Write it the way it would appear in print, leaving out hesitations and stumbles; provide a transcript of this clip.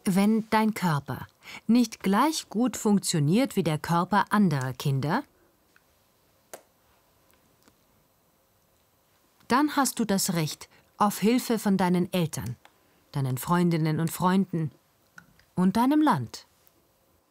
Wenn dein Körper nicht gleich gut funktioniert wie der Körper anderer Kinder, dann hast du das Recht auf Hilfe von deinen Eltern, deinen Freundinnen und Freunden und deinem Land.